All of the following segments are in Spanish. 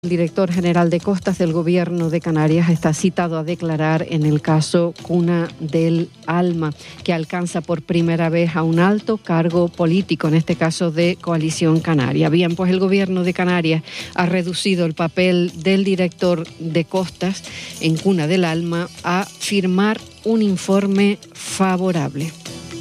El director general de Costas del Gobierno de Canarias está citado a declarar en el caso Cuna del Alma, que alcanza por primera vez a un alto cargo político, en este caso de Coalición Canaria. Bien, pues el Gobierno de Canarias ha reducido el papel del director de Costas en Cuna del Alma a firmar un informe favorable.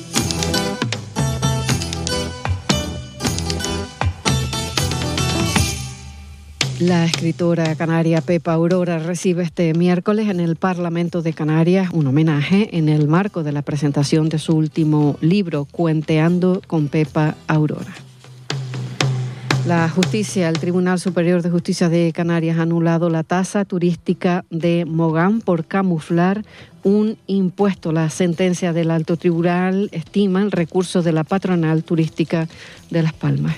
La escritora canaria Pepa Aurora recibe este miércoles en el Parlamento de Canarias un homenaje en el marco de la presentación de su último libro, Cuenteando con Pepa Aurora. La justicia, el Tribunal Superior de Justicia de Canarias ha anulado la tasa turística de Mogán por camuflar un impuesto. La sentencia del Alto Tribunal estima el recurso de la patronal turística de Las Palmas.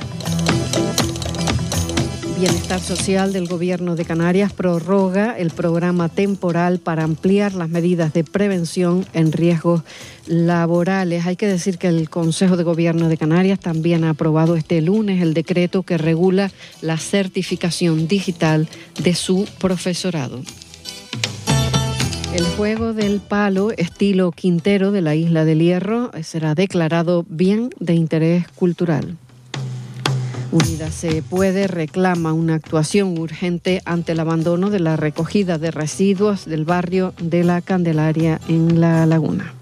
Bienestar Social del Gobierno de Canarias prorroga el programa temporal para ampliar las medidas de prevención en riesgos laborales. Hay que decir que el Consejo de Gobierno de Canarias también ha aprobado este lunes el decreto que regula la certificación digital de su profesorado. El juego del palo estilo Quintero de la Isla del Hierro será declarado bien de interés cultural. Unidas Se Puede reclama una actuación urgente ante el abandono de la recogida de residuos del barrio de La Candelaria en La Laguna.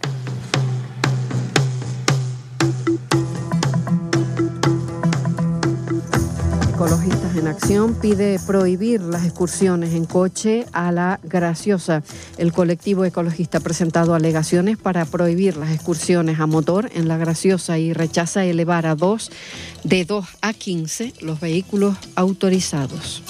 Ecologistas en Acción pide prohibir las excursiones en coche a La Graciosa. El colectivo ecologista ha presentado alegaciones para prohibir las excursiones a motor en La Graciosa y rechaza elevar de 2 a 15 los vehículos autorizados.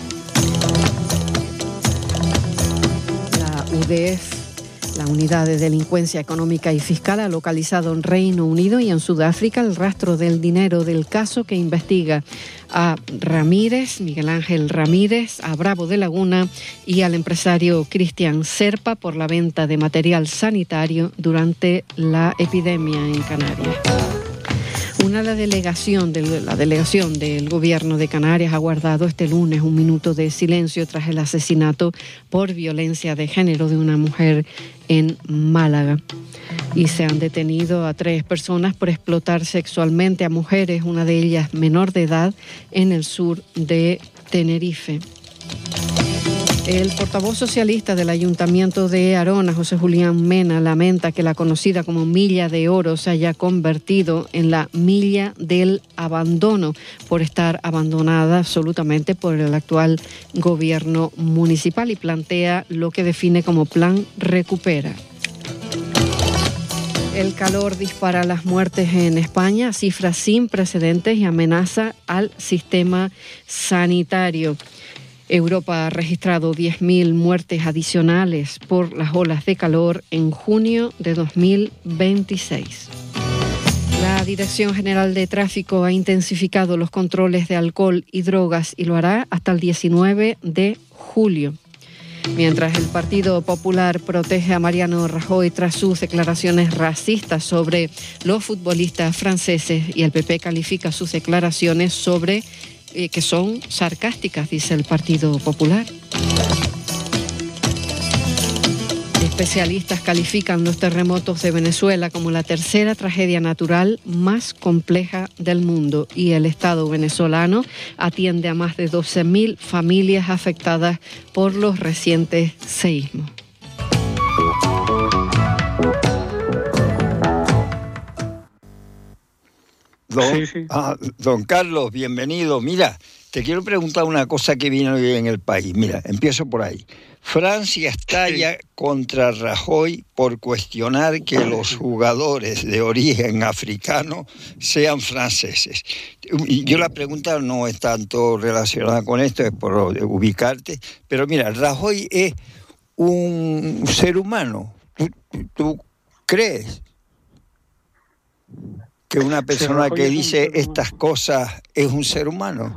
La UDF, la Unidad de Delincuencia Económica y Fiscal, ha localizado en Reino Unido y en Sudáfrica el rastro del dinero del caso que investiga a Ramírez, Miguel Ángel Ramírez, a Bravo de Laguna y al empresario Cristian Serpa por la venta de material sanitario durante la epidemia en Canarias. La delegación del Gobierno de Canarias ha guardado este lunes un minuto de silencio tras el asesinato por violencia de género de una mujer en Málaga. Y se han detenido a 3 personas por explotar sexualmente a mujeres, una de ellas menor de edad, en el sur de Tenerife. El portavoz socialista del Ayuntamiento de Arona, José Julián Mena, lamenta que la conocida como Milla de Oro se haya convertido en la Milla del Abandono por estar abandonada absolutamente por el actual gobierno municipal y plantea lo que define como Plan Recupera. El calor dispara las muertes en España, cifras sin precedentes y amenaza al sistema sanitario. Europa ha registrado 10.000 muertes adicionales por las olas de calor en junio de 2026. La Dirección General de Tráfico ha intensificado los controles de alcohol y drogas y lo hará hasta el 19 de julio. Mientras el Partido Popular protege a Mariano Rajoy tras sus declaraciones racistas sobre los futbolistas franceses y el PP califica sus declaraciones sobre que son sarcásticas, dice el Partido Popular. Especialistas califican los terremotos de Venezuela como la tercera tragedia natural más compleja del mundo y el Estado venezolano atiende a más de 12.000 familias afectadas por los recientes seísmos. Don Carlos, bienvenido. Mira, te quiero preguntar una cosa que viene hoy en el país. Mira, empiezo por ahí. Francia estalla contra Rajoy por cuestionar que los jugadores de origen africano sean franceses. Y yo la pregunta no es tanto relacionada con esto, es por ubicarte. Pero mira, Rajoy es un ser humano. ¿Tú crees que una persona que dice estas cosas es un ser humano?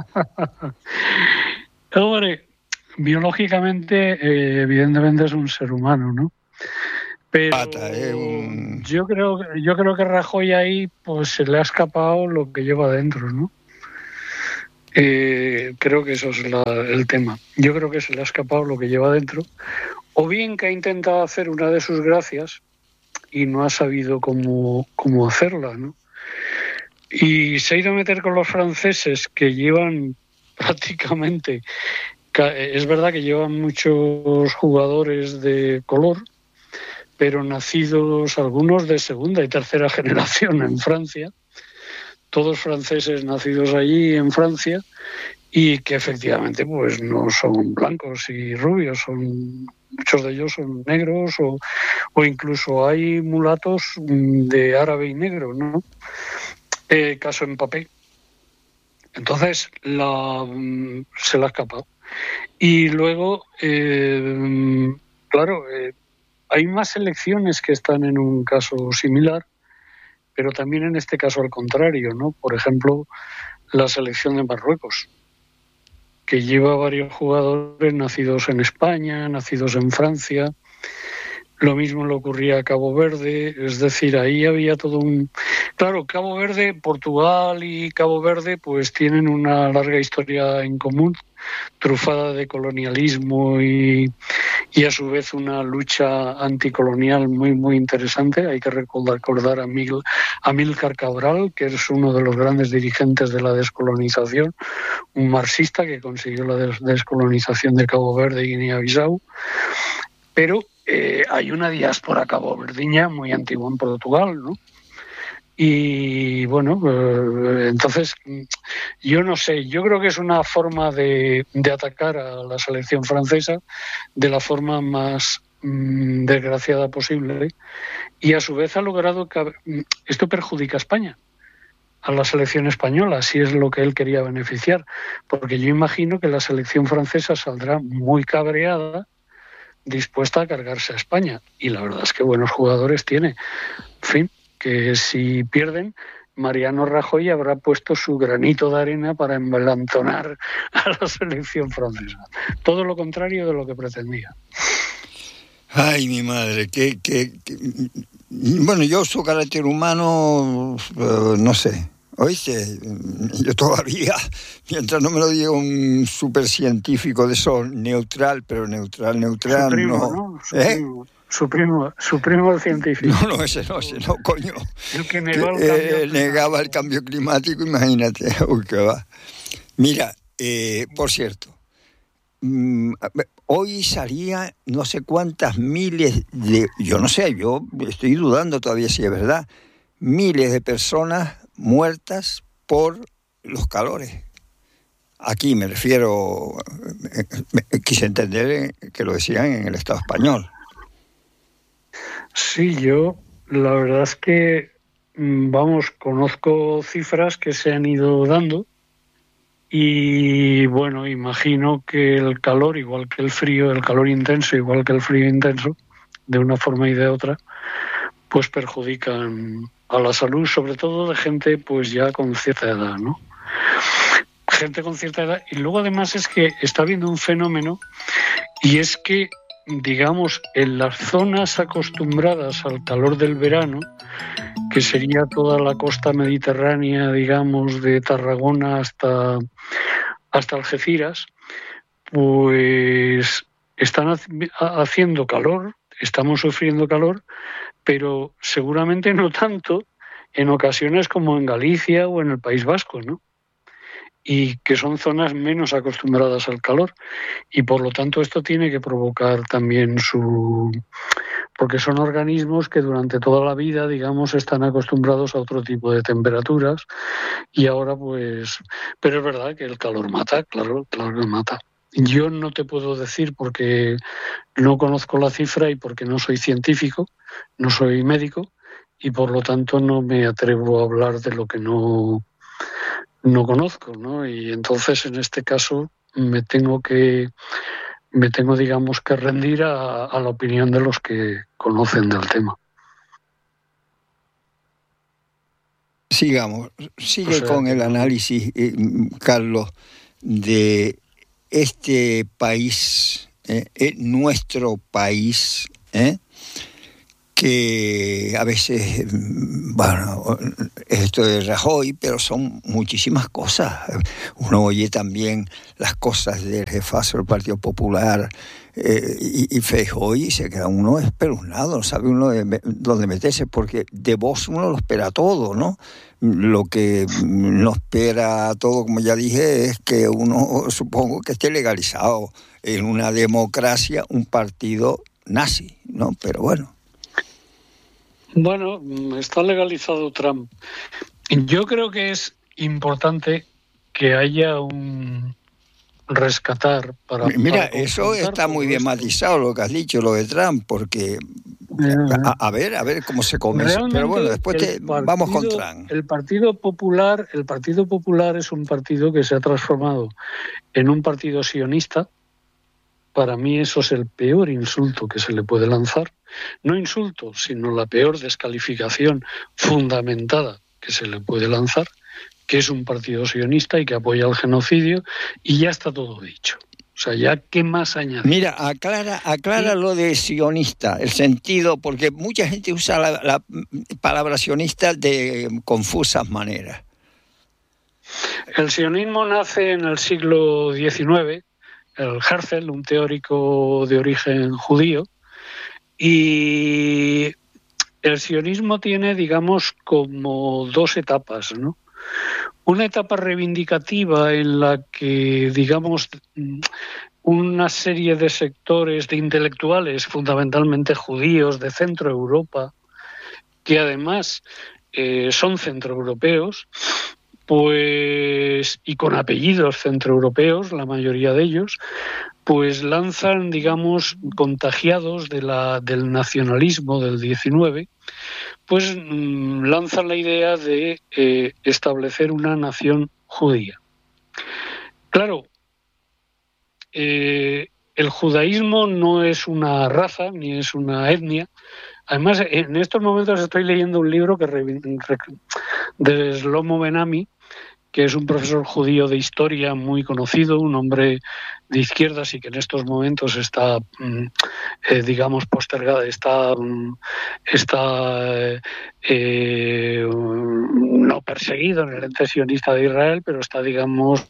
Hombre, biológicamente, evidentemente es un ser humano, ¿no? Pero yo creo que Rajoy ahí pues se le ha escapado lo que lleva dentro, ¿no? Creo que eso es el tema. Yo creo que se le ha escapado lo que lleva dentro, o bien que ha intentado hacer una de sus gracias y no ha sabido cómo hacerla, ¿no? Y se ha ido a meter con los franceses, que llevan prácticamente, es verdad que llevan muchos jugadores de color, pero nacidos algunos de segunda y tercera generación en Francia, todos franceses nacidos allí en Francia, y que efectivamente pues no son blancos y rubios, muchos de ellos son negros o incluso hay mulatos de árabe y negro, ¿no? Caso Mbappé. Entonces se le ha escapado. Y luego, claro, hay más selecciones que están en un caso similar, pero también en este caso al contrario, ¿no? Por ejemplo, la selección de Marruecos, que lleva varios jugadores nacidos en España, nacidos en Francia. Lo mismo le ocurría a Cabo Verde, es decir, ahí había todo un... Claro, Cabo Verde, Portugal y Cabo Verde pues tienen una larga historia en común, trufada de colonialismo y a su vez una lucha anticolonial muy, muy interesante. Hay que recordar a Amílcar Cabral, que es uno de los grandes dirigentes de la descolonización, un marxista que consiguió la descolonización de Cabo Verde y Guinea-Bissau, pero hay una diáspora caboverdiña muy antigua en Portugal, ¿no? Y bueno, entonces yo no sé, yo creo que es una forma de atacar a la selección francesa de la forma más desgraciada posible, y a su vez ha logrado que esto perjudica a España, a la selección española, si es lo que él quería beneficiar, porque yo imagino que la selección francesa saldrá muy cabreada, dispuesta a cargarse a España, y la verdad es que buenos jugadores tiene. En fin, que si pierden, Mariano Rajoy habrá puesto su granito de arena para embalantonar a la selección francesa. Todo lo contrario de lo que pretendía. Ay, mi madre, bueno, yo su carácter humano, no sé. Oíste, yo todavía, mientras no me lo diga un supercientífico de eso, neutral, pero neutral, su primo, no. ¿no? Su primo el científico. No, ese no, coño. El que negaba el cambio climático, imagínate. Uy, qué va. Mira, por cierto, hoy salía no sé cuántas miles yo no sé, yo estoy dudando todavía si es verdad, miles de personas muertas por los calores. Aquí me refiero, quise entender que lo decían en el Estado español. Sí, yo la verdad es que, conozco cifras que se han ido dando y bueno, imagino que el calor, igual que el frío, el calor intenso, igual que el frío intenso, de una forma y de otra, pues perjudican a la salud, sobre todo de gente pues ya con cierta edad, ¿no? Gente con cierta edad. Y luego además es que está habiendo un fenómeno, y es que, digamos, en las zonas acostumbradas al calor del verano, que sería toda la costa mediterránea, digamos, de Tarragona hasta Algeciras, pues están haciendo calor, estamos sufriendo calor, pero seguramente no tanto en ocasiones como en Galicia o en el País Vasco, ¿no? Y que son zonas menos acostumbradas al calor, y por lo tanto esto tiene que provocar también porque son organismos que durante toda la vida, digamos, están acostumbrados a otro tipo de temperaturas, y ahora pues... Pero es verdad que el calor mata, claro que mata. Yo no te puedo decir porque no conozco la cifra y porque no soy científico, no soy médico, y por lo tanto no me atrevo a hablar de lo que no conozco, ¿no? Y entonces en este caso me tengo digamos que rendir a la opinión de los que conocen del tema. Sigamos, sigue con el análisis, Carlos, de este país, nuestro país, que a veces, bueno, esto de Rajoy, pero son muchísimas cosas. Uno oye también las cosas del jefazo del Partido Popular y Feijóo, y se queda uno espeluznado, no sabe uno dónde meterse, porque de Vox uno lo espera todo, ¿no? Lo que no espera todo, como ya dije, es que uno, supongo que esté legalizado en una democracia un partido nazi, ¿no? Pero bueno. Bueno, está legalizado Trump. Yo creo que es importante que haya un rescatar para... Mira, para eso está muy bien matizado lo que has dicho, lo de Trump, porque a ver cómo se come eso. Pero bueno, después vamos con Trump. El Partido Popular es un partido que se ha transformado en un partido sionista. Para mí eso es el peor insulto que se le puede lanzar. No insulto, sino la peor descalificación fundamentada que se le puede lanzar, que es un partido sionista y que apoya el genocidio, y ya está todo dicho. O sea, ya qué más añadir. Mira, aclara lo de sionista, el sentido, porque mucha gente usa la palabra sionista de confusas maneras. El sionismo nace en el siglo XIX, el Herzl, un teórico de origen judío, y el sionismo tiene, digamos, como dos etapas, ¿no? Una etapa reivindicativa en la que, digamos, una serie de sectores de intelectuales, fundamentalmente judíos de Centro Europa, que además son centroeuropeos, pues, y con apellidos centroeuropeos, la mayoría de ellos, pues lanzan, digamos, contagiados del nacionalismo del 19, pues lanzan la idea de establecer una nación judía. Claro, el judaísmo no es una raza ni es una etnia. Además, en estos momentos estoy leyendo un libro de Shlomo Ben-Ami, que es un profesor judío de historia muy conocido, un hombre de izquierdas y que en estos momentos está, digamos, postergada, está no perseguido en el ente sionista de Israel, pero está, digamos,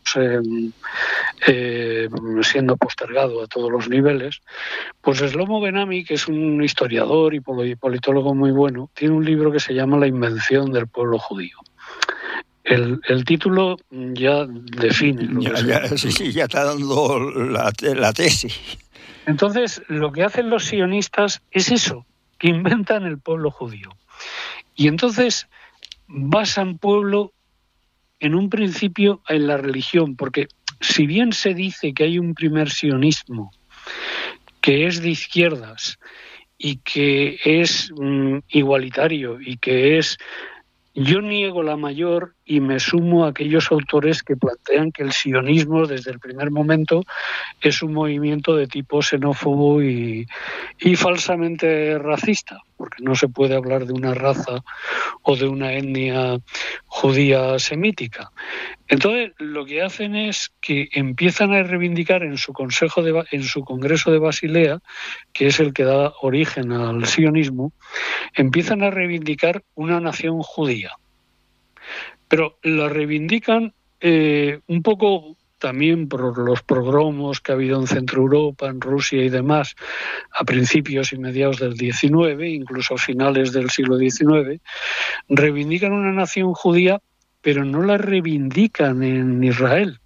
siendo postergado a todos los niveles. Pues Shlomo Ben-Ami, que es un historiador y politólogo muy bueno, tiene un libro que se llama La invención del pueblo judío. El título ya define lo que sí, ya está dando la tesis. Entonces, lo que hacen los sionistas es eso, que inventan el pueblo judío. Y entonces basan pueblo en un principio en la religión, porque si bien se dice que hay un primer sionismo que es de izquierdas y que es igualitario y que es... Yo niego la mayor y me sumo a aquellos autores que plantean que el sionismo desde el primer momento es un movimiento de tipo xenófobo y falsamente racista, porque no se puede hablar de una raza o de una etnia judía semítica. Entonces, lo que hacen es que empiezan a reivindicar en su Congreso de Basilea, que es el que da origen al sionismo, empiezan a reivindicar una nación judía. Pero la reivindican un poco también por los pogromos que ha habido en Centro Europa, en Rusia y demás, a principios y mediados del XIX, incluso a finales del siglo XIX, reivindican una nación judía, pero no la reivindican en Israel.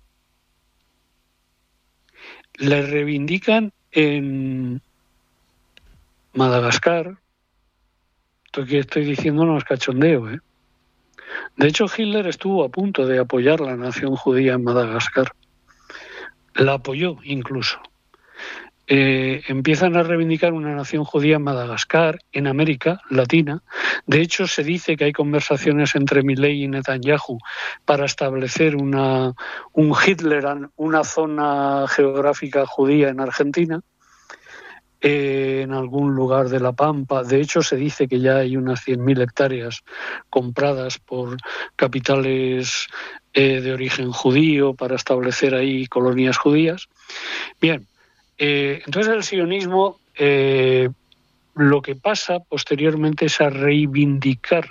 La reivindican en Madagascar. Esto que estoy diciendo no es cachondeo, ¿eh? De hecho, Hitler estuvo a punto de apoyar la nación judía en Madagascar. La apoyó incluso. Empiezan a reivindicar una nación judía en Madagascar, en América Latina. De hecho, se dice que hay conversaciones entre Milei y Netanyahu para establecer un Hitlerland, una zona geográfica judía en Argentina, en algún lugar de la Pampa. De hecho, se dice que ya hay unas 100.000 hectáreas compradas por capitales de origen judío para establecer ahí colonias judías. Bien. Entonces el sionismo lo que pasa posteriormente es a reivindicar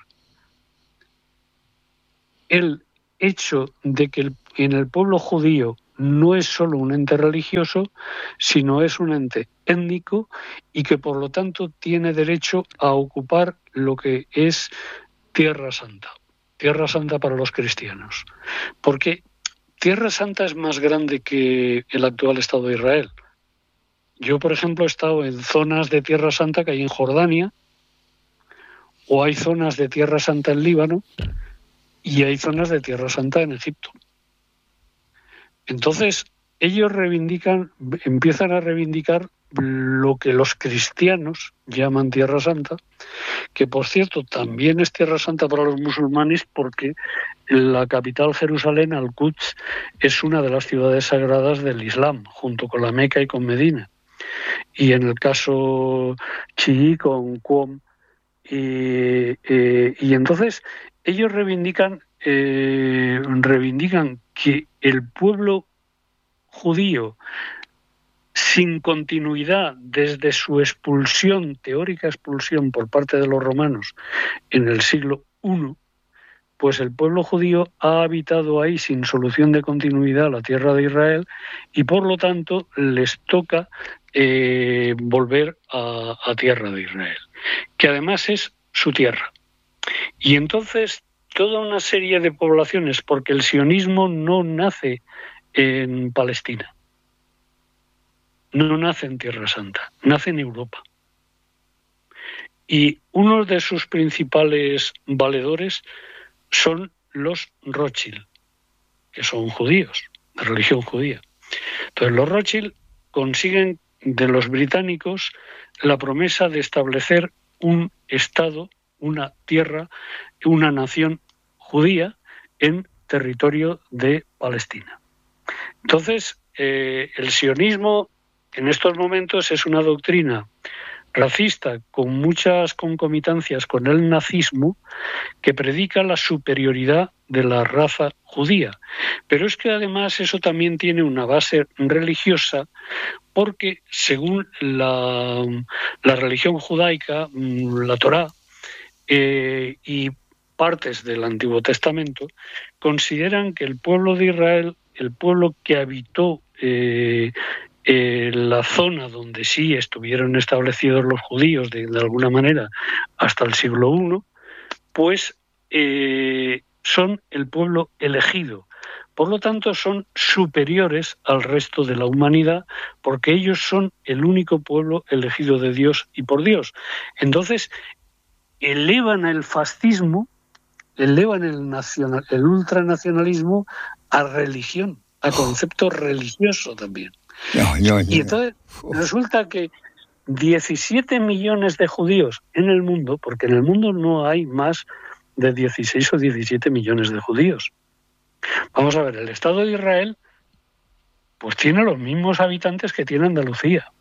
el hecho de que en el pueblo judío no es solo un ente religioso, sino es un ente étnico y que por lo tanto tiene derecho a ocupar lo que es Tierra Santa para los cristianos. Porque Tierra Santa es más grande que el actual Estado de Israel. Yo, por ejemplo, he estado en zonas de Tierra Santa que hay en Jordania, o hay zonas de Tierra Santa en Líbano, y hay zonas de Tierra Santa en Egipto. Entonces, ellos empiezan a reivindicar lo que los cristianos llaman Tierra Santa, que por cierto también es Tierra Santa para los musulmanes, porque la capital, Jerusalén, Al-Quds, es una de las ciudades sagradas del Islam, junto con la Meca y con Medina. Y en el caso chií con Qom. Y entonces ellos reivindican que el pueblo judío, sin continuidad desde su teórica expulsión por parte de los romanos en el siglo I, pues el pueblo judío ha habitado ahí sin solución de continuidad la tierra de Israel y por lo tanto les toca volver a tierra de Israel, que además es su tierra. Y entonces toda una serie de poblaciones, porque el sionismo no nace en Palestina, no nace en Tierra Santa, nace en Europa. Y uno de sus principales valedores son los Rothschild, que son judíos, de religión judía. Entonces los Rothschild consiguen de los británicos la promesa de establecer un Estado, una tierra, una nación judía en territorio de Palestina. Entonces, el sionismo en estos momentos es una doctrina racista con muchas concomitancias con el nazismo, que predica la superioridad de la raza judía. Pero es que además eso también tiene una base religiosa, porque según la religión judaica, la Torá y partes del Antiguo Testamento, consideran que el pueblo de Israel, el pueblo que habitó la zona donde sí estuvieron establecidos los judíos de alguna manera hasta el siglo I, pues son el pueblo elegido. Por lo tanto, son superiores al resto de la humanidad, porque ellos son el único pueblo elegido de Dios y por Dios. Entonces, elevan el fascismo, elevan el ultranacionalismo a religión, a concepto religioso también. Y entonces resulta que 17 millones de judíos en el mundo, porque en el mundo no hay más de 16 o 17 millones de judíos. Vamos a ver, el Estado de Israel pues tiene los mismos habitantes que tiene Andalucía.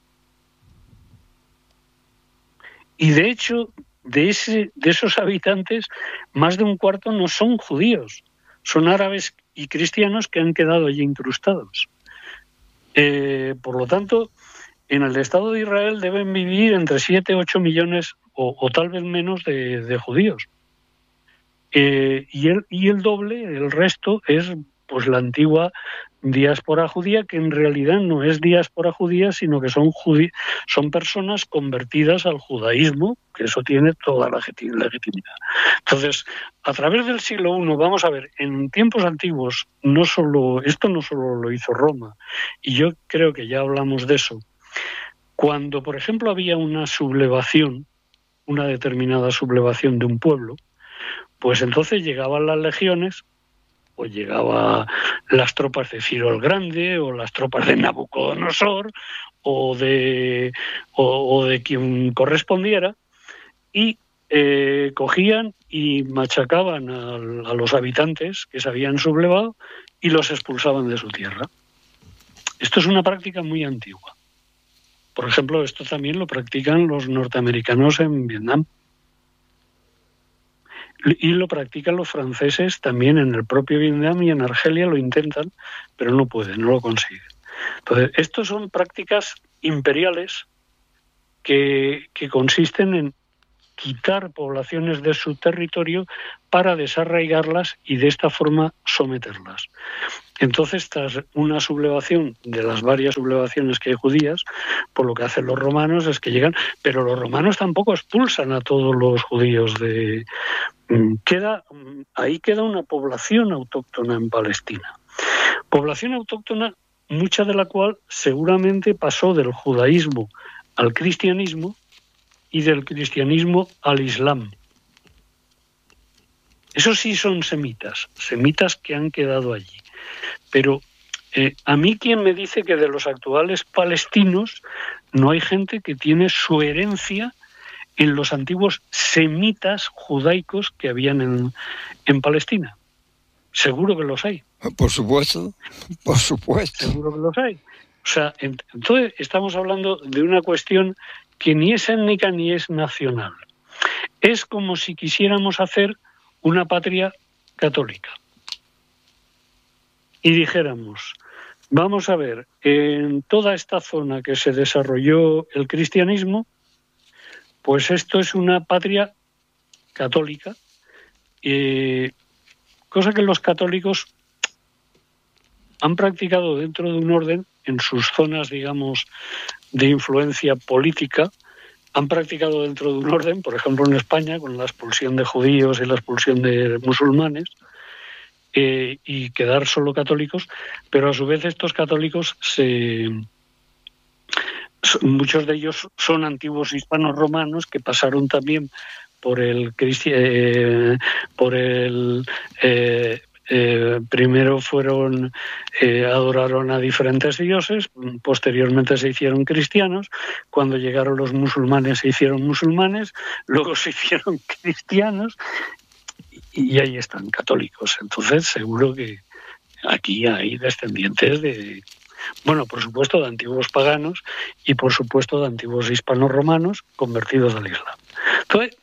Y de hecho, de esos habitantes, más de un cuarto no son judíos, son árabes y cristianos que han quedado allí incrustados. Por lo tanto, en el Estado de Israel deben vivir entre 7 y 8 millones o tal vez menos de judíos. Y el doble, el resto, es pues la antigua diáspora judía, que en realidad no es diáspora judía, sino que son personas convertidas al judaísmo, que eso tiene toda la legitimidad. Entonces, a través del siglo I, vamos a ver, en tiempos antiguos, esto no solo lo hizo Roma, y yo creo que ya hablamos de eso. Cuando, por ejemplo, había una determinada sublevación de un pueblo, pues entonces llegaban las legiones, o llegaban las tropas de Ciro el Grande, o las tropas de Nabucodonosor, o de quien correspondiera, y cogían y machacaban a los habitantes que se habían sublevado y los expulsaban de su tierra. Esto es una práctica muy antigua. Por ejemplo, esto también lo practican los norteamericanos en Vietnam. Y lo practican los franceses también en el propio Vietnam, y en Argelia lo intentan, pero no pueden, no lo consiguen. Entonces, estos son prácticas imperiales que consisten en quitar poblaciones de su territorio para desarraigarlas y de esta forma someterlas. Entonces, tras una sublevación de las varias sublevaciones que hay judías, por lo que hacen los romanos es que llegan, pero los romanos tampoco expulsan a todos los judíos de... Ahí queda una población autóctona en Palestina. Población autóctona, mucha de la cual seguramente pasó del judaísmo al cristianismo y del cristianismo al islam. Esos sí son semitas que han quedado allí. Pero a mí quien me dice que de los actuales palestinos no hay gente que tiene su herencia en los antiguos semitas judaicos que habían en Palestina. Seguro que los hay. Por supuesto, por supuesto. Seguro que los hay. O sea, entonces estamos hablando de una cuestión que ni es étnica ni es nacional. Es como si quisiéramos hacer una patria católica. Y dijéramos, vamos a ver, en toda esta zona que se desarrolló el cristianismo, pues esto es una patria católica, cosa que los católicos han practicado dentro de un orden en sus zonas, digamos, de influencia política, han practicado dentro de un orden, por ejemplo en España, con la expulsión de judíos y la expulsión de musulmanes, y quedar solo católicos, pero a su vez estos católicos muchos de ellos son antiguos hispanos romanos que pasaron también primero adoraron a diferentes dioses, posteriormente se hicieron cristianos, cuando llegaron los musulmanes se hicieron musulmanes, luego se hicieron cristianos y ahí están católicos. Entonces seguro que aquí hay descendientes de, bueno, por supuesto de antiguos paganos y por supuesto de antiguos hispanos romanos convertidos al Islam. Entonces,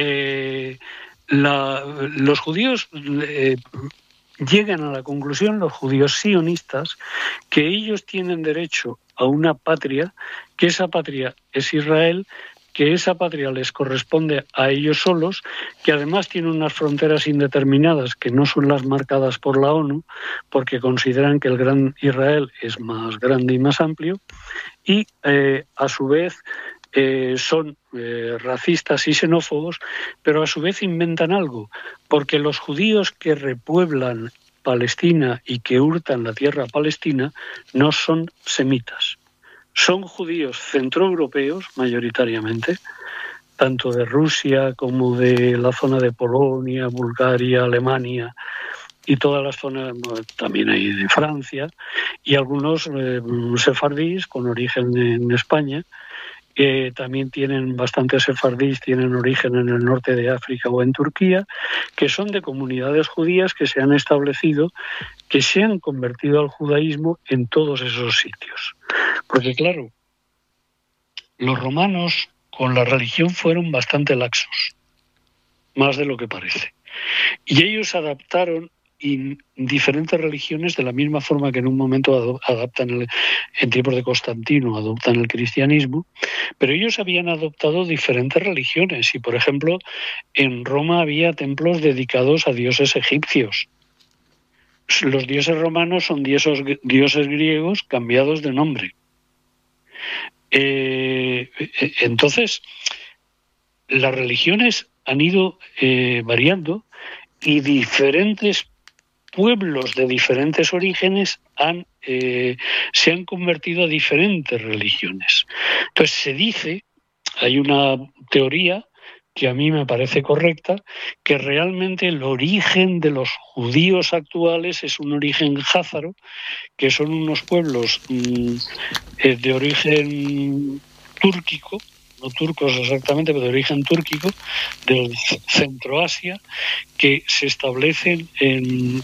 los judíos llegan a la conclusión, los judíos sionistas, que ellos tienen derecho a una patria, que esa patria es Israel, que esa patria les corresponde a ellos solos, que además tiene unas fronteras indeterminadas que no son las marcadas por la ONU, porque consideran que el gran Israel es más grande y más amplio, y a su vez son racistas y xenófobos, pero a su vez inventan algo, porque los judíos que repueblan Palestina y que hurtan la tierra palestina no son semitas. Son judíos centroeuropeos, mayoritariamente, tanto de Rusia como de la zona de Polonia, Bulgaria, Alemania y todas las zonas, también hay de Francia, y algunos sefardíes con origen en España, que también tienen bastantes sefardíes, tienen origen en el norte de África o en Turquía, que son de comunidades judías que se han establecido, que se han convertido al judaísmo en todos esos sitios. Porque claro, los romanos con la religión fueron bastante laxos, más de lo que parece. Y ellos adaptaron diferentes religiones de la misma forma que en un momento adaptan, en tiempos de Constantino, adoptan el cristianismo, pero ellos habían adoptado diferentes religiones y, por ejemplo, en Roma había templos dedicados a dioses egipcios. Los dioses romanos son dioses griegos cambiados de nombre. Entonces, las religiones han ido variando y diferentes pueblos de diferentes orígenes se han convertido a diferentes religiones. Entonces se dice, hay una teoría que a mí me parece correcta, que realmente el origen de los judíos actuales es un origen házaro, que son unos pueblos de origen túrquico, no turcos exactamente, pero de origen túrquico, del Centroasia, que se establecen en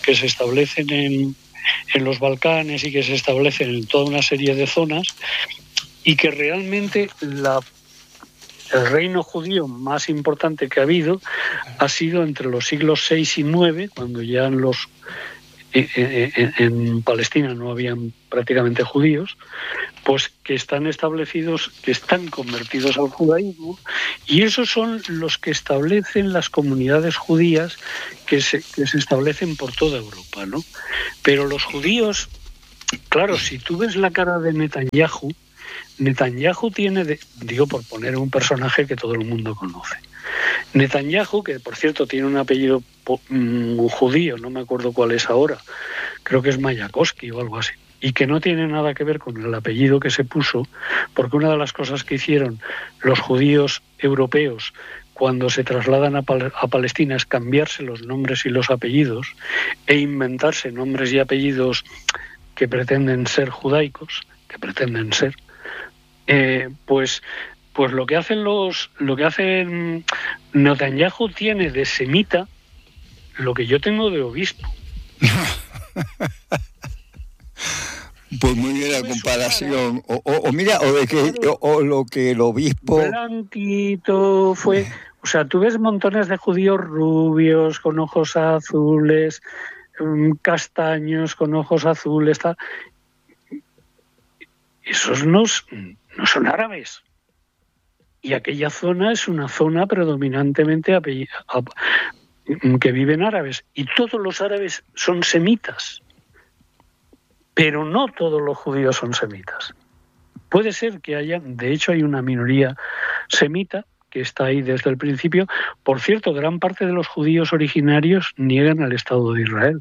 los Balcanes y que se establecen en toda una serie de zonas, y que realmente el reino judío más importante que ha habido ha sido entre los siglos VI y IX, cuando ya los en Palestina no habían prácticamente judíos, pues que están establecidos, que están convertidos al judaísmo, y esos son los que establecen las comunidades judías que se establecen por toda Europa, ¿no? Pero los judíos, claro, si tú ves la cara de Netanyahu tiene, digo por poner un personaje que todo el mundo conoce. Netanyahu, que por cierto tiene un apellido judío, no me acuerdo cuál es ahora, creo que es Mayakovsky o algo así, y que no tiene nada que ver con el apellido que se puso, porque una de las cosas que hicieron los judíos europeos cuando se trasladan a Palestina es cambiarse los nombres y los apellidos e inventarse nombres y apellidos que pretenden ser judaicos, pues lo que hacen Netanyahu tiene de semita lo que yo tengo de obispo. Pues muy bien la comparación. O lo que el obispo... Blanquito fue... O sea, tú ves montones de judíos rubios, con ojos azules, castaños, con ojos azules, tal. Esos no son árabes. Y aquella zona es una zona predominantemente que viven árabes. Y todos los árabes son semitas. Pero no todos los judíos son semitas. Puede ser que de hecho hay una minoría semita que está ahí desde el principio. Por cierto, gran parte de los judíos originarios niegan al Estado de Israel.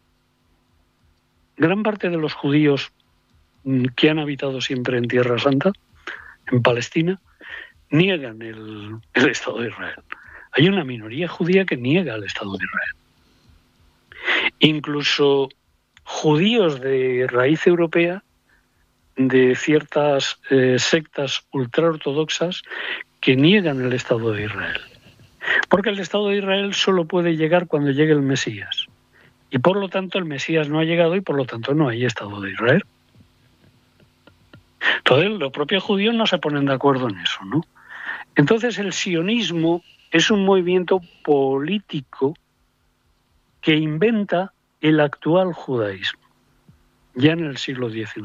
Gran parte de los judíos que han habitado siempre en Tierra Santa, en Palestina, niegan el Estado de Israel. Hay una minoría judía que niega el Estado de Israel. Incluso judíos de raíz europea, de ciertas sectas ultraortodoxas, que niegan el Estado de Israel. Porque el Estado de Israel solo puede llegar cuando llegue el Mesías. Y por lo tanto el Mesías no ha llegado y por lo tanto no hay Estado de Israel. Entonces los propios judíos no se ponen de acuerdo en eso, ¿no? Entonces el sionismo es un movimiento político que inventa el actual judaísmo, ya en el siglo XIX,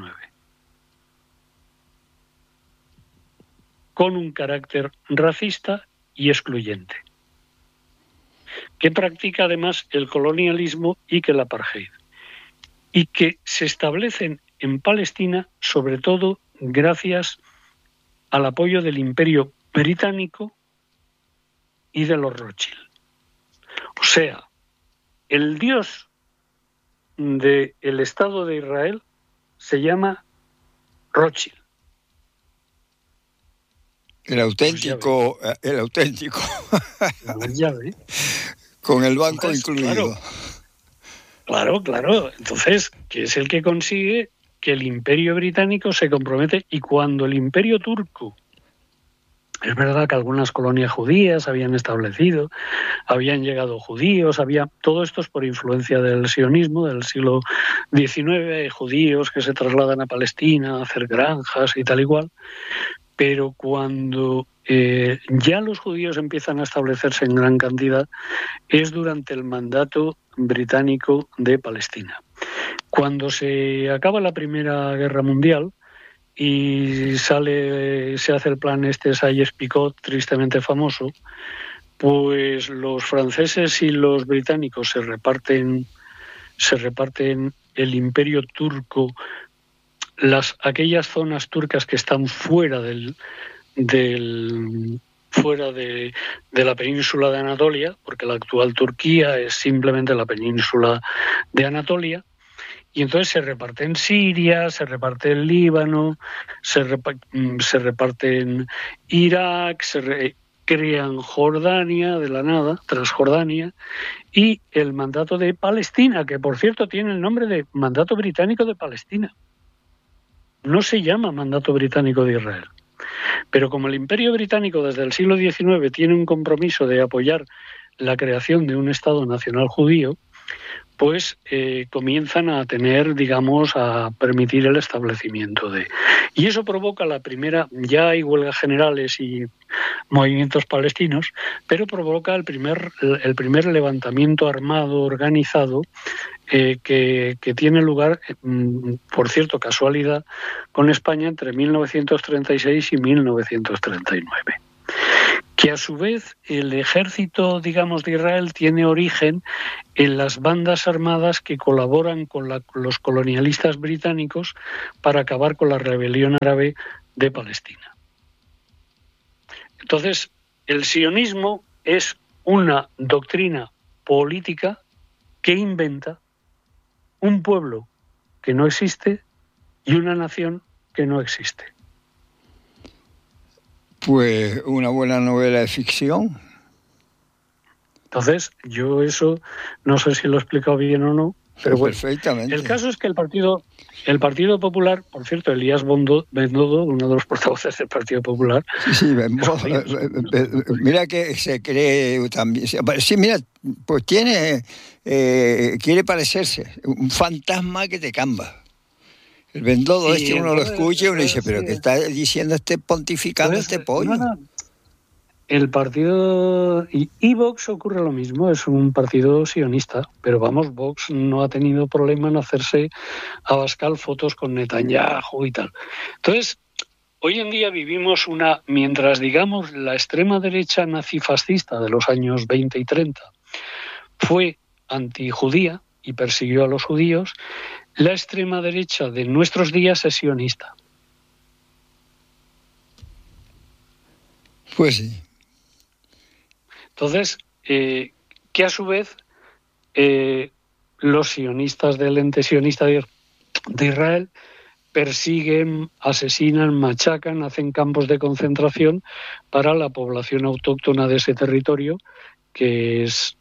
con un carácter racista y excluyente, que practica además el colonialismo y que el apartheid, y que se establecen en Palestina sobre todo gracias al apoyo del Imperio Británico y de los Rothschild. O sea, el dios del Estado de Israel se llama Rothschild. El auténtico. Ya ve. Con el banco incluido. Claro. Entonces, que es el que consigue que el Imperio Británico se compromete, y cuando el Imperio Turco, es verdad que algunas colonias judías habían establecido, habían llegado judíos, todo esto es por influencia del sionismo del siglo XIX, judíos que se trasladan a Palestina a hacer granjas y tal igual, pero cuando ya los judíos empiezan a establecerse en gran cantidad es durante el mandato británico de Palestina. Cuando se acaba la Primera Guerra Mundial y se hace el plan Sayers-Picot, tristemente famoso, pues los franceses y los británicos se reparten el Imperio Turco, aquellas zonas turcas que están fuera de la península de Anatolia, porque la actual Turquía es simplemente la península de Anatolia, y entonces se reparte en Siria, se reparte en Líbano, se reparte en Irak, crean Jordania de la nada, Transjordania, y el mandato de Palestina, que por cierto tiene el nombre de Mandato Británico de Palestina. No se llama Mandato Británico de Israel. Pero como el Imperio Británico desde el siglo XIX tiene un compromiso de apoyar la creación de un Estado nacional judío, pues comienzan a a permitir el establecimiento de... Y eso provoca ya hay huelgas generales y movimientos palestinos, pero provoca el primer levantamiento armado organizado que tiene lugar, por cierto, casualidad, con España entre 1936 y 1939. Que a su vez el ejército, digamos, de Israel tiene origen en las bandas armadas que colaboran con los colonialistas británicos para acabar con la rebelión árabe de Palestina. Entonces, el sionismo es una doctrina política que inventa un pueblo que no existe y una nación que no existe. Pues una buena novela de ficción. Entonces, yo eso no sé si lo he explicado bien o no, pero bueno. Perfectamente. El caso es que el Partido Popular, por cierto, Elías Bendodo, uno de los portavoces del Partido Popular. Sí, mira que se cree también. Sí, mira, pues quiere parecerse, un fantasma que te camba. El Bendodo uno lo escucha y uno dice, pero ¿qué está diciendo pontificando pues, este pollo? No. El partido y Vox ocurre lo mismo, es un partido sionista, pero vamos, Vox no ha tenido problema en hacerse a Abascal fotos con Netanyahu y tal. Entonces, hoy en día vivimos mientras digamos la extrema derecha nazifascista de los años 20 y 30 fue antijudía y persiguió a los judíos, la extrema derecha de nuestros días es sionista. Pues sí. Entonces, que a su vez los sionistas del ente sionista de Israel persiguen, asesinan, machacan, hacen campos de concentración para la población autóctona de ese territorio, que es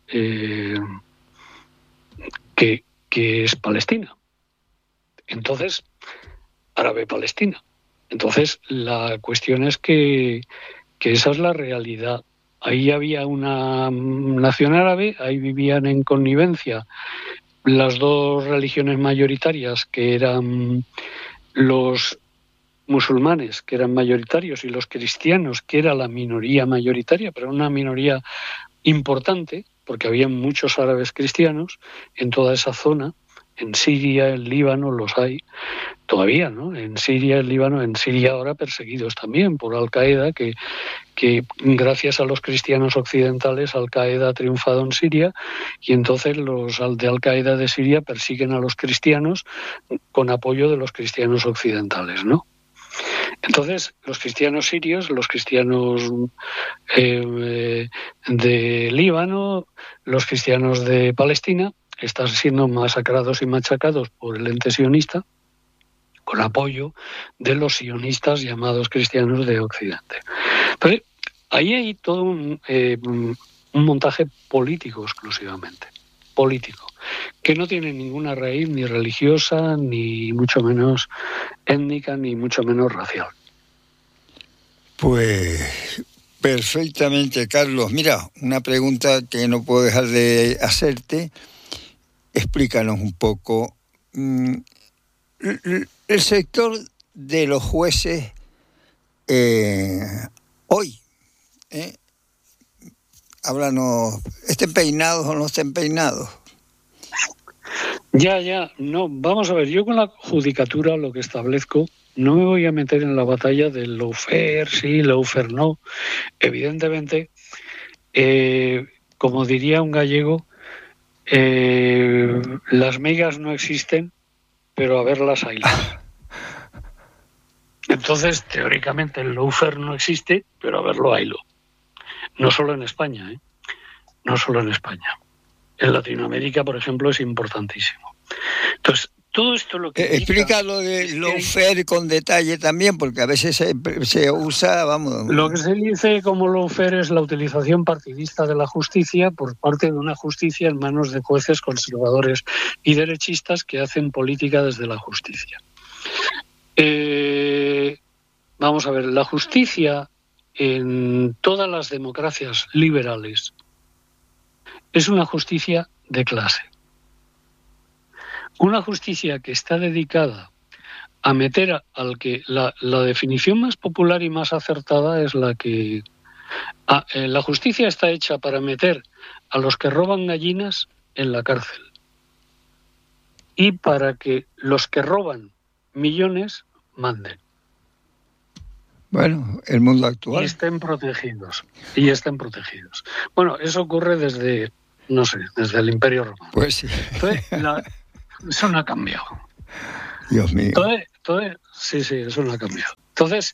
Palestina. Entonces, árabe-palestina. Entonces, la cuestión es que esa es la realidad. Ahí había una nación árabe, ahí vivían en connivencia las dos religiones mayoritarias, que eran los musulmanes, que eran mayoritarios, y los cristianos, que era la minoría mayoritaria, pero una minoría importante, porque había muchos árabes cristianos en toda esa zona. En Siria, en Líbano los hay todavía, ¿no? En Siria, en Líbano, en Siria ahora perseguidos también por Al-Qaeda, que gracias a los cristianos occidentales Al-Qaeda ha triunfado en Siria, y entonces los de Al-Qaeda de Siria persiguen a los cristianos con apoyo de los cristianos occidentales, ¿no? Entonces, los cristianos sirios, los cristianos de Líbano, los cristianos de Palestina están siendo masacrados y machacados por el ente sionista con apoyo de los sionistas llamados cristianos de Occidente. Pero ahí hay todo un montaje político exclusivamente, político, que no tiene ninguna raíz ni religiosa, ni mucho menos étnica, ni mucho menos racial. Pues perfectamente, Carlos. Mira, una pregunta que no puedo dejar de hacerte. Explícanos un poco el sector de los jueces hoy. Háblanos, ¿estén peinados o no estén peinados? Ya, no, vamos a ver, yo con la judicatura lo que establezco, no me voy a meter en la batalla del lawfare, sí, lawfare no. Evidentemente, como diría un gallego, las megas no existen, pero a verlas haylas. Entonces, teóricamente el lawfare no existe, pero a verlo haylo. No solo en España, no solo en España. En Latinoamérica, por ejemplo, es importantísimo. Entonces, todo esto lo que explica lo de lawfare con detalle también, porque a veces se usa, vamos... Lo que se dice como lawfare es la utilización partidista de la justicia por parte de una justicia en manos de jueces conservadores y derechistas que hacen política desde la justicia. Vamos a ver, la justicia en todas las democracias liberales es una justicia de clase. Una justicia que está dedicada a meter al que... La definición más popular y más acertada es la que... la justicia está hecha para meter a los que roban gallinas en la cárcel. y para que los que roban millones manden. Bueno, el mundo actual. Y estén protegidos. Bueno, eso ocurre desde el Imperio Romano. Pues sí. Entonces, eso no ha cambiado. Dios mío. Sí, eso no ha cambiado. Entonces,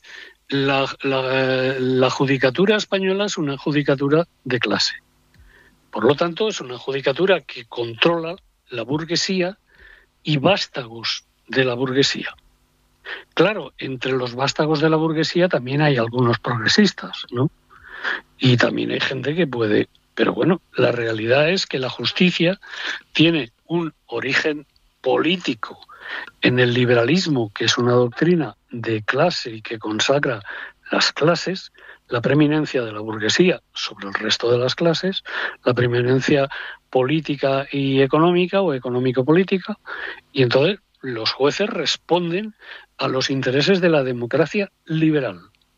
la judicatura española es una judicatura de clase. Por lo tanto, es una judicatura que controla la burguesía y vástagos de la burguesía. Claro, entre los vástagos de la burguesía también hay algunos progresistas, ¿no? Y también hay gente que puede... Pero bueno, la realidad es que la justicia tiene un origen político en el liberalismo, que es una doctrina de clase y que consagra las clases, la preeminencia de la burguesía sobre el resto de las clases, la preeminencia política y económica o económico-política, y entonces los jueces responden a los intereses de la democracia liberal.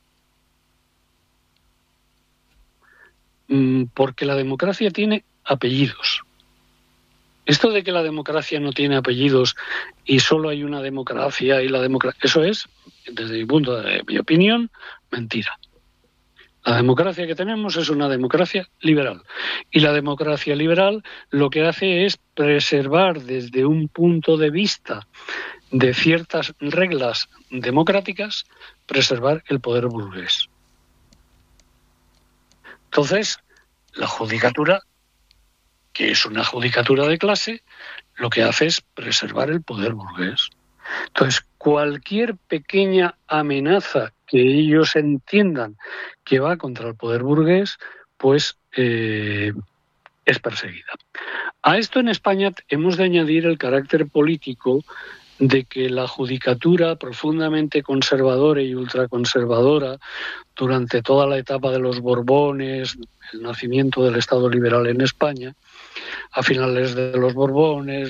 Porque la democracia tiene apellidos. Esto de que la democracia no tiene apellidos y solo hay una democracia y la democracia, eso es, desde mi opinión, mentira. La democracia que tenemos es una democracia liberal. Y la democracia liberal lo que hace es preservar desde un punto de vista de ciertas reglas democráticas, preservar el poder burgués. Entonces, la judicatura, que es una judicatura de clase, lo que hace es preservar el poder burgués. Entonces, cualquier pequeña amenaza que ellos entiendan que va contra el poder burgués, pues es perseguida. A esto en España hemos de añadir el carácter político de que la judicatura profundamente conservadora y ultraconservadora durante toda la etapa de los Borbones, el nacimiento del Estado liberal en España, a finales de los Borbones,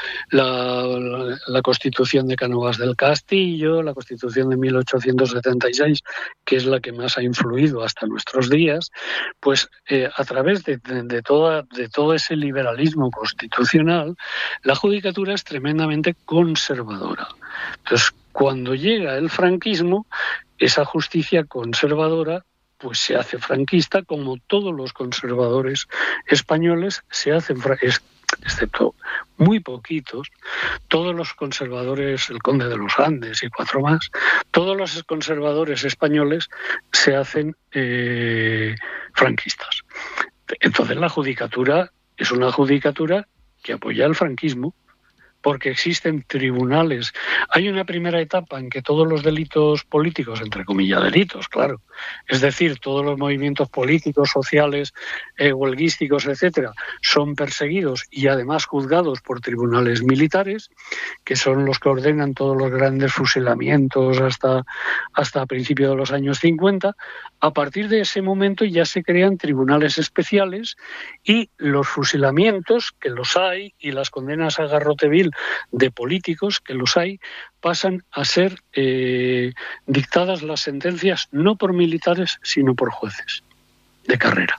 la Constitución de Cánovas del Castillo, la Constitución de 1876, que es la que más ha influido hasta nuestros días, pues a través de todo ese liberalismo constitucional, la judicatura es tremendamente conservadora. Entonces, cuando llega el franquismo, esa justicia conservadora pues se hace franquista, como todos los conservadores españoles se hacen, excepto muy poquitos, todos los conservadores, el Conde de los Andes y 4 más, todos los conservadores españoles se hacen franquistas. Entonces la judicatura es una judicatura que apoya el franquismo, porque existen tribunales. Hay una primera etapa en que todos los delitos políticos, entre comillas delitos, claro, es decir, todos los movimientos políticos, sociales, huelguísticos, etcétera, son perseguidos y además juzgados por tribunales militares, que son los que ordenan todos los grandes fusilamientos hasta principios de los años 50. A partir de ese momento ya se crean tribunales especiales y los fusilamientos, que los hay, y las condenas a garrote vil de políticos, que los hay, pasan a ser dictadas las sentencias no por militares, sino por jueces de carrera.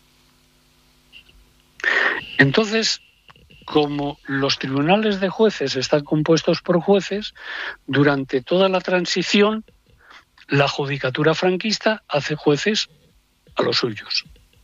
Entonces, como los tribunales de jueces están compuestos por jueces, durante toda la transición, la judicatura franquista hace jueces a los suyos.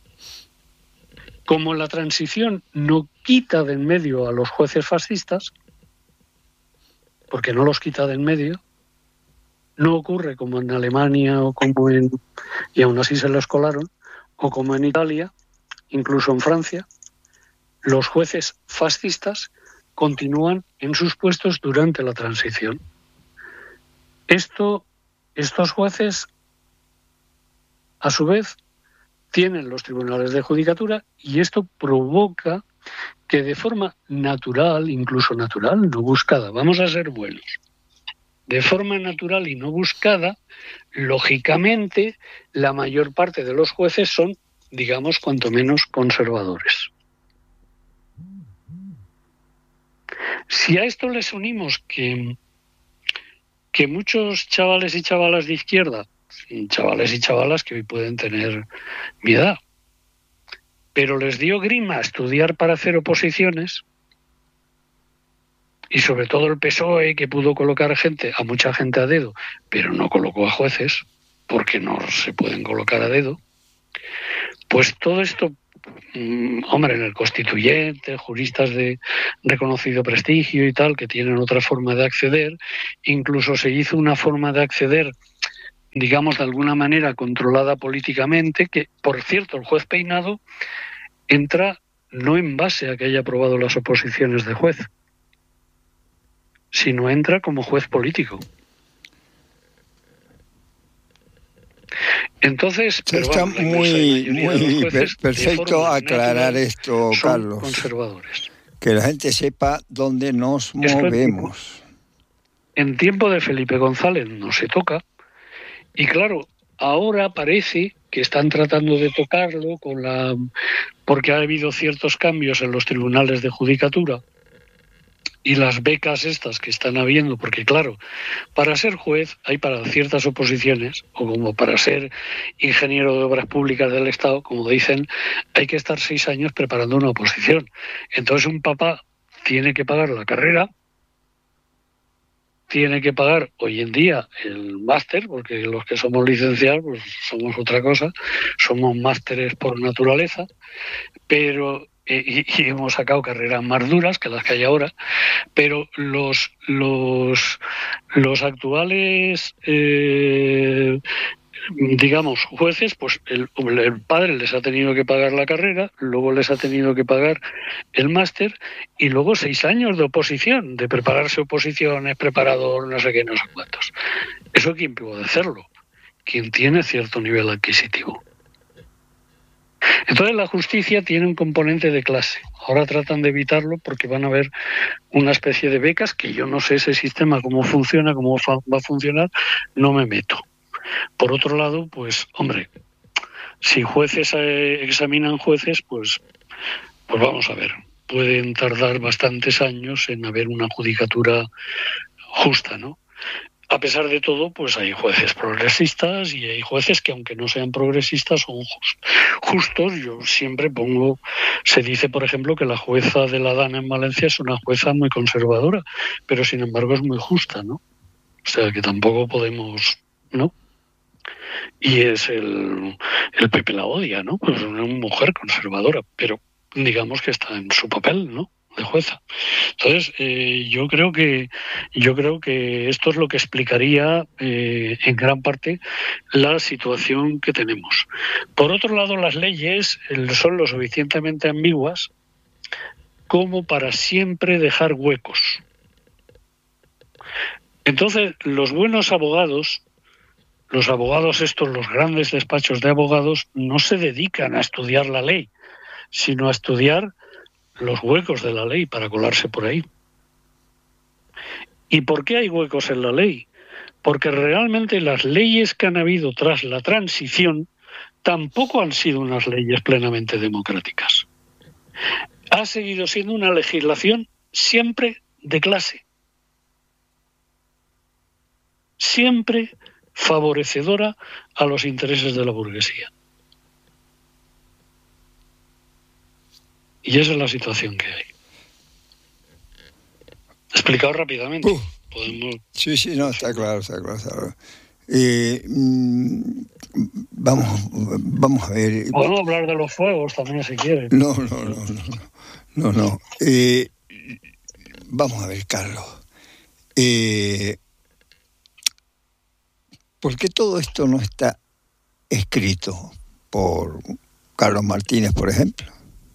Como la transición no quita de en medio a los jueces fascistas, porque no los quita de en medio, no ocurre como en Alemania o como y aún así se los colaron, o como en Italia, incluso en Francia, los jueces fascistas continúan en sus puestos durante la transición. Estos jueces, a su vez, tienen los tribunales de judicatura y esto provoca que de forma natural, incluso natural, no buscada, vamos a ser buenos, de forma natural y no buscada, lógicamente, la mayor parte de los jueces son, digamos, cuanto menos conservadores. Si a esto les unimos que muchos chavales y chavalas de izquierda, chavales y chavalas que hoy pueden tener mi edad, pero les dio grima estudiar para hacer oposiciones, y sobre todo el PSOE, que pudo colocar a mucha gente a dedo, pero no colocó a jueces, porque no se pueden colocar a dedo, pues todo esto, hombre, en el Constituyente, juristas de reconocido prestigio y tal, que tienen otra forma de acceder, incluso se hizo una forma de acceder, digamos, de alguna manera controlada políticamente, que, por cierto, el juez Peinado entra no en base a que haya aprobado las oposiciones de juez, sino entra como juez político. Entonces, pero está vamos, muy perfecto aclarar esto, Carlos. Conservadores. Que la gente sepa dónde nos movemos. En tiempo de Felipe González no se toca, y claro, ahora parece que están tratando de tocarlo porque ha habido ciertos cambios en los tribunales de judicatura y las becas estas que están habiendo, porque claro, para ser juez hay para ciertas oposiciones, o como para ser ingeniero de obras públicas del Estado, como dicen, hay que estar 6 años preparando una oposición. Entonces un papá tiene que pagar la carrera, tiene que pagar hoy en día el máster, porque los que somos licenciados pues somos otra cosa, somos másteres por naturaleza, pero y hemos sacado carreras más duras que las que hay ahora, pero los actuales digamos, jueces, pues el padre les ha tenido que pagar la carrera, luego les ha tenido que pagar el máster y luego 6 años de oposición, de prepararse oposiciones, preparador, no sé qué, no sé cuántos. ¿Eso quién puede hacerlo? Quien tiene cierto nivel adquisitivo. Entonces la justicia tiene un componente de clase. Ahora tratan de evitarlo porque van a haber una especie de becas que yo no sé ese sistema cómo funciona, cómo va a funcionar, no me meto. Por otro lado, pues, hombre, si jueces examinan jueces, pues vamos a ver, pueden tardar bastantes años en haber una judicatura justa, ¿no? A pesar de todo, pues hay jueces progresistas y hay jueces que, aunque no sean progresistas, son justos. Yo siempre se dice, por ejemplo, que la jueza de la Dana en Valencia es una jueza muy conservadora, pero sin embargo es muy justa, ¿no? O sea, que tampoco podemos, ¿no? Y es el Pepe la odia, ¿no? Pues una mujer conservadora, pero digamos que está en su papel, ¿no?, de jueza. Entonces, yo creo que esto es lo que explicaría en gran parte la situación que tenemos. Por otro lado, las leyes son lo suficientemente ambiguas como para siempre dejar huecos. Entonces, los buenos abogados, los grandes despachos de abogados, no se dedican a estudiar la ley, sino a estudiar los huecos de la ley para colarse por ahí. ¿Y por qué hay huecos en la ley? Porque realmente las leyes que han habido tras la transición tampoco han sido unas leyes plenamente democráticas. Ha seguido siendo una legislación siempre de clase, siempre favorecedora a los intereses de la burguesía. Y esa es la situación que hay. Explicado rápidamente. Podemos... Sí, no, está claro. Vamos a ver. Podemos hablar de los fuegos también, si quieren. No. Vamos a ver, Carlos. ¿Por qué todo esto no está escrito por Carlos Martínez, por ejemplo?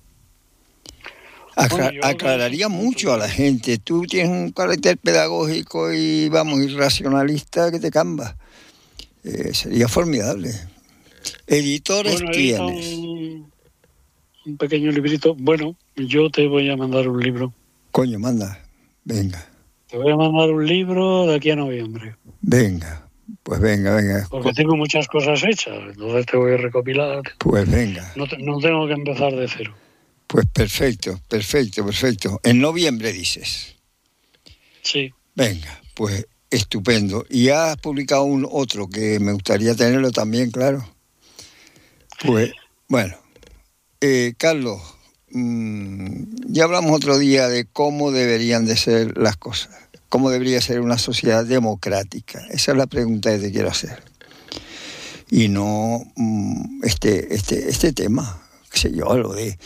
Aclararía mucho a la gente. Tú tienes un carácter pedagógico y racionalista que te camba. Sería formidable. Editores tienes. Un pequeño librito. Bueno, yo te voy a mandar un libro. Coño, manda. Venga. Te voy a mandar un libro de aquí a noviembre. Venga. Pues venga. Porque tengo muchas cosas hechas, entonces te voy a recopilar. Pues venga. No tengo que empezar de cero. Pues perfecto. En noviembre dices. Sí. Venga, pues estupendo. Y has publicado otro que me gustaría tenerlo también, claro. Pues, bueno. Carlos, ya hablamos otro día de cómo deberían de ser las cosas, cómo debería ser una sociedad democrática. Esa es la pregunta que te quiero hacer. Y no este tema, qué sé yo, lo de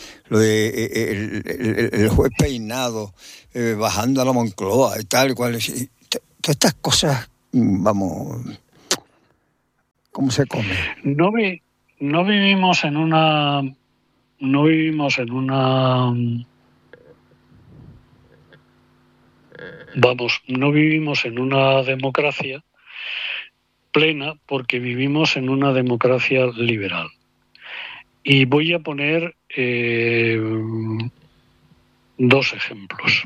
el juez Peinado bajando a la Moncloa y tal cual. Todas estas cosas, vamos, ¿cómo se come? No vivimos en una democracia plena, porque vivimos en una democracia liberal. Y voy a poner dos ejemplos.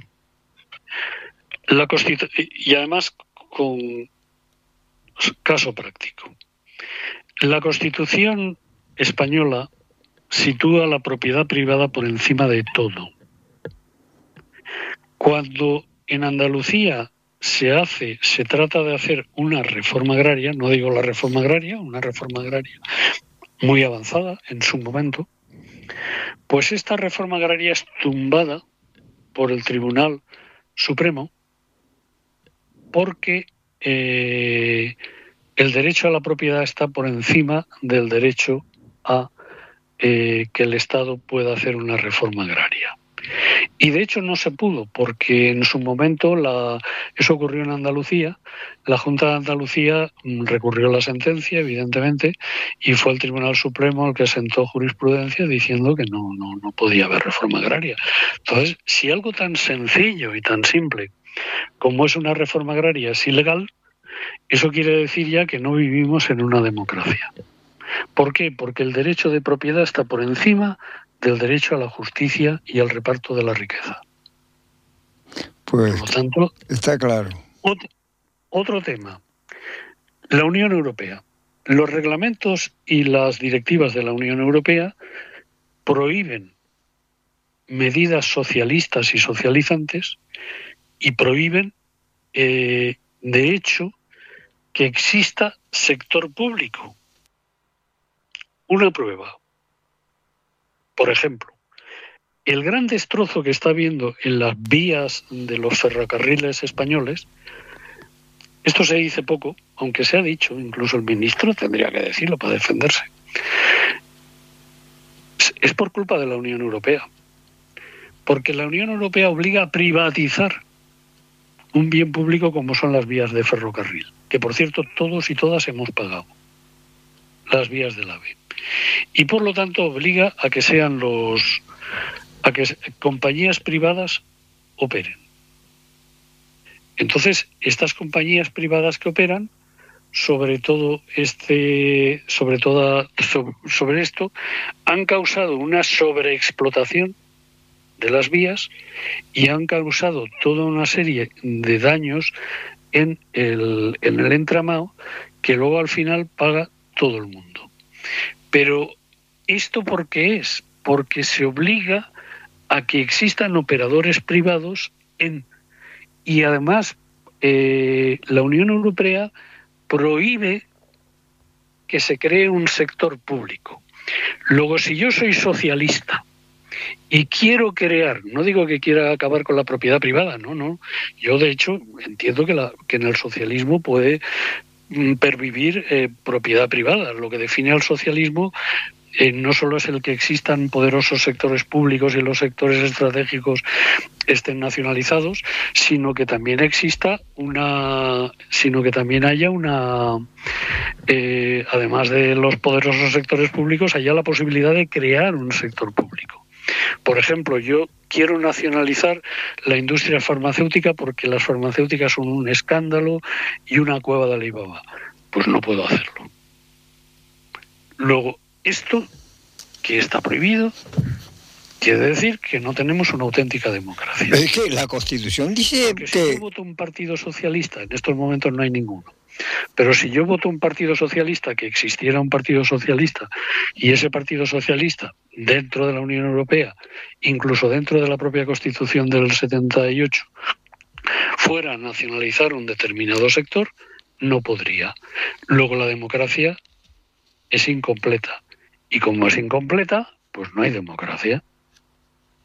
Y además con caso práctico. La Constitución española sitúa la propiedad privada por encima de todo. Cuando en Andalucía se trata de hacer una reforma agraria, no digo la reforma agraria, una reforma agraria muy avanzada en su momento, pues esta reforma agraria es tumbada por el Tribunal Supremo porque el derecho a la propiedad está por encima del derecho a que el Estado pueda hacer una reforma agraria. Y de hecho no se pudo, porque en su momento eso ocurrió en Andalucía. La Junta de Andalucía recurrió a la sentencia, evidentemente, y fue el Tribunal Supremo el que sentó jurisprudencia diciendo que no podía haber reforma agraria. Entonces, si algo tan sencillo y tan simple como es una reforma agraria es ilegal, eso quiere decir ya que no vivimos en una democracia. ¿Por qué? Porque el derecho de propiedad está por encima del derecho a la justicia y al reparto de la riqueza. Pues, por lo tanto, está claro. Otro tema. La Unión Europea. Los reglamentos y las directivas de la Unión Europea prohíben medidas socialistas y socializantes y prohíben, de hecho, que exista sector público. Una prueba. Por ejemplo, el gran destrozo que está habiendo en las vías de los ferrocarriles españoles, esto se dice poco, aunque se ha dicho, incluso el ministro tendría que decirlo para defenderse, es por culpa de la Unión Europea. Porque la Unión Europea obliga a privatizar un bien público como son las vías de ferrocarril, que por cierto todos y todas hemos pagado, las vías del AVE. Y por lo tanto obliga a que sean compañías privadas operen. Entonces, estas compañías privadas que operan sobre esto han causado una sobreexplotación de las vías y han causado toda una serie de daños en el entramado que luego al final paga todo el mundo. Pero ¿esto por qué es? Porque se obliga a que existan operadores privados y además la Unión Europea prohíbe que se cree un sector público. Luego, si yo soy socialista y quiero crear, no digo que quiera acabar con la propiedad privada, no. Yo, de hecho, entiendo que en el socialismo puede pervivir propiedad privada. Lo que define al socialismo no solo es el que existan poderosos sectores públicos y los sectores estratégicos estén nacionalizados, sino que también haya además de los poderosos sectores públicos, haya la posibilidad de crear un sector público. Por ejemplo, yo quiero nacionalizar la industria farmacéutica porque las farmacéuticas son un escándalo y una cueva de Alibaba. Pues no puedo hacerlo. Luego, esto que está prohibido quiere decir que no tenemos una auténtica democracia. Es que la Constitución dice porque si yo voto un partido socialista, en estos momentos no hay ninguno, pero si yo voto un partido socialista, que existiera un partido socialista, y ese partido socialista dentro de la Unión Europea, incluso dentro de la propia Constitución del 78, fuera a nacionalizar un determinado sector, no podría. Luego la democracia es incompleta. Y como es incompleta, pues no hay democracia.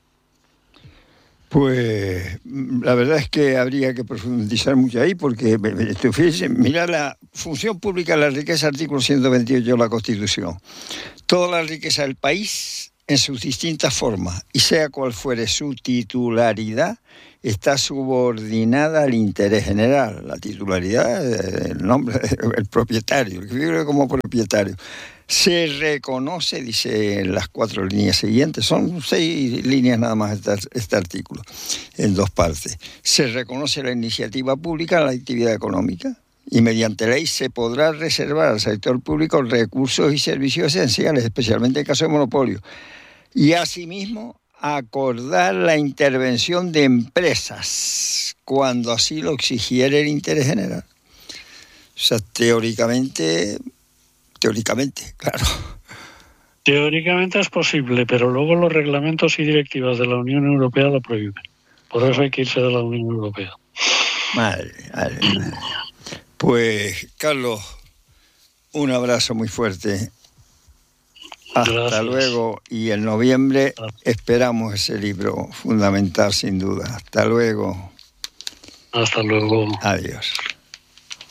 Pues la verdad es que habría que profundizar mucho ahí, porque fíjense, mira la función pública de la riqueza, artículo 128 de la Constitución. Toda la riqueza del país, en sus distintas formas, y sea cual fuere su titularidad, está subordinada al interés general. La titularidad, el nombre, el propietario, el que vive como propietario. Se reconoce, dice en las 4 líneas siguientes, son 6 líneas nada más este artículo, en 2 partes. Se reconoce la iniciativa pública en la actividad económica y mediante ley se podrá reservar al sector público recursos y servicios esenciales, especialmente en caso de monopolio. Y asimismo, acordar la intervención de empresas cuando así lo exigiera el interés general. O sea, teóricamente, claro. Teóricamente es posible, pero luego los reglamentos y directivas de la Unión Europea lo prohíben. Por eso hay que irse de la Unión Europea. Madre. Pues, Carlos, un abrazo muy fuerte. Hasta Gracias. luego. Y en noviembre esperamos ese libro fundamental, sin duda. Hasta luego. Hasta luego. Adiós.